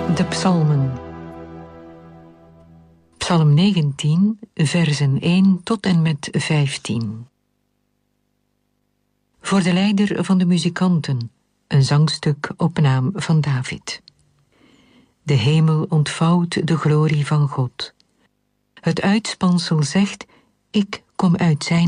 De psalmen. Psalm 19, versen 1 tot en met 15. Voor de leider van de muzikanten, een zangstuk op naam van David. De hemel ontvouwt de glorie van God. Het uitspansel zegt, ik kom uit zijn